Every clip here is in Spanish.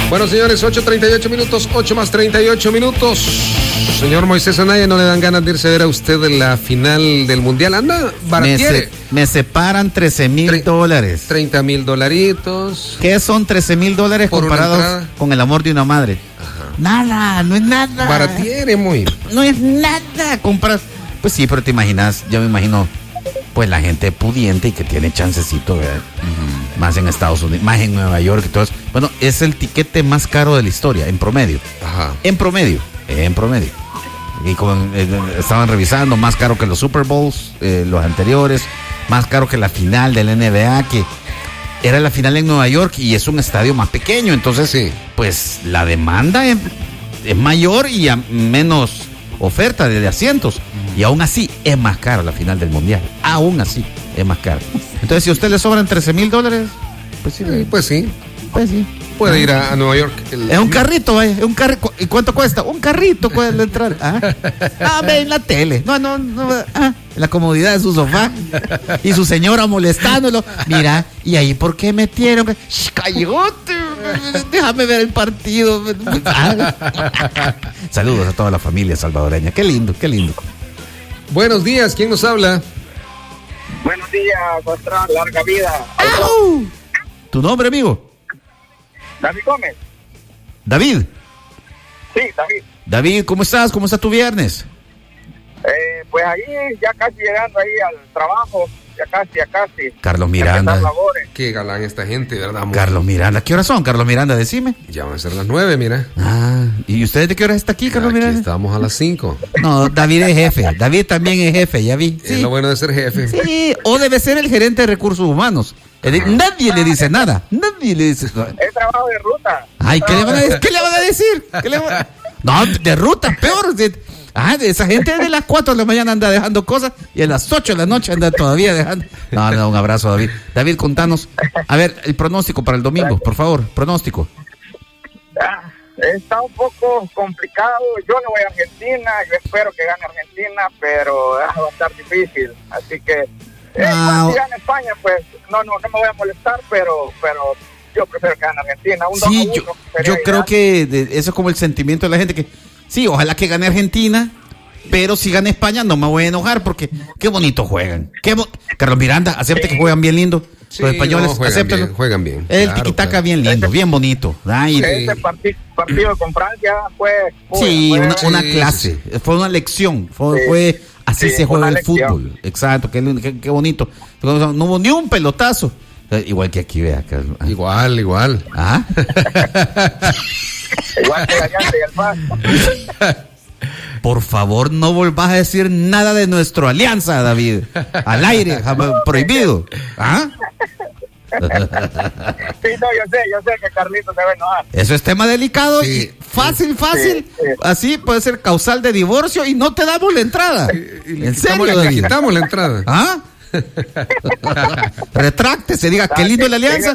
Bueno, señores, 8:38 minutos, 8 más 38 minutos. Señor Moisés Anaya, ¿no le dan ganas de irse a ver a usted en la final del Mundial? Anda, baratiere. Me separan $13,000. $30,000. ¿Qué son $13,000 comparados con el amor de una madre? Ajá. Nada, no es nada. Baratiere, muy. No es nada. Compras. Pues sí, pero te imaginas, yo me imagino, pues la gente pudiente y que tiene chancecito, ¿verdad? Uh-huh. Más en Estados Unidos, más en Nueva York y todo eso. Bueno, es el tiquete más caro de la historia, en promedio. Ajá. En promedio. Y estaban revisando, más caro que los Super Bowls, los anteriores, más caro que la final del NBA, que era la final en Nueva York y es un estadio más pequeño. Entonces, sí, pues la demanda es mayor y a menos oferta de asientos. Y aún así es más caro la final del Mundial. Aún así es más caro. Entonces, si a usted le sobran $13,000, pues sí. Pues sí. Pues sí. Puede ir a Nueva York. Es un carrito, vaya. Es un carrito. ¿Y cuánto cuesta? Un carrito puede entrar. Ve en la tele. No. En la comodidad de su sofá. Y su señora molestándolo. Mira, ¿y ahí por qué metieron? ¡Cayote! Déjame ver el partido. Saludos a toda la familia salvadoreña. Qué lindo, qué lindo. Buenos días, ¿quién nos habla? Buenos días, nuestra larga vida. ¿Tu nombre, amigo? David Gómez. ¿David? Sí, David. David, ¿cómo estás? ¿Cómo está tu viernes? Pues ahí ya casi llegando ahí al trabajo, ya casi. Carlos Miranda. Qué galán esta gente, ¿verdad? Carlos Miranda. ¿Qué horas son, Carlos Miranda? Decime. Ya van a ser las 9, mira. ¿Y usted de qué hora está aquí, Carlos Miranda? Aquí estamos a las 5. No, David es jefe. David también es jefe, ya vi. Sí. Es lo bueno de ser jefe. Sí, o debe ser el gerente de recursos humanos. Nadie le dice nada. Nadie le dice nada. Es trabajo de ruta. Ay, ¿qué le van a decir? No, de ruta, peor. De esa gente de las 4 de la mañana anda dejando cosas y a las 8 de la noche anda todavía dejando. No, un abrazo, David. David, contanos. A ver, el pronóstico para el domingo, por favor, pronóstico. Está un poco complicado. Yo no voy a Argentina, yo espero que gane Argentina, pero va a estar difícil. Así que, si gana España, pues no me voy a molestar, pero yo prefiero que gane Argentina. Sí, yo creo que eso es como el sentimiento de la gente que sí, ojalá que gane Argentina, pero si gana España no me voy a enojar porque qué bonito juegan. Carlos Miranda, acepte que juegan bien lindo. Sí, los españoles, acéptenlo. Juegan bien. El tiquitaca bien lindo, bien bonito. Ese partido con Francia fue una clase, fue una lección, fue así se juega el fútbol. Exacto, qué bonito. No hubo ni un pelotazo. Igual que aquí, vea. Igual. Igual que la llanta y el paso. Por favor, no volvás a decir nada de nuestra alianza, David. Al aire, prohibido. Sí, no, yo sé que Carlito se va a enojar. Eso es tema delicado y fácil. Sí. Así puede ser causal de divorcio y no te damos la entrada. ¿En serio, David? Le quitamos la entrada. Retráctese, diga qué lindo la alianza.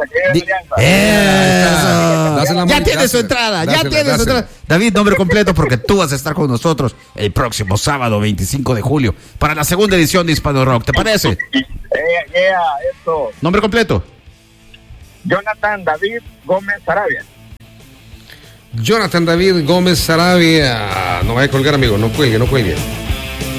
Eso. Ya tiene su entrada, David, nombre completo porque tú vas a estar con nosotros el próximo sábado 25 de julio para la segunda edición de Hispano Rock, ¿te parece? Eso. Nombre completo. Jonathan David Gómez Sarabia. Jonathan David Gómez Sarabia. No vaya a colgar, amigo, no cuelgue.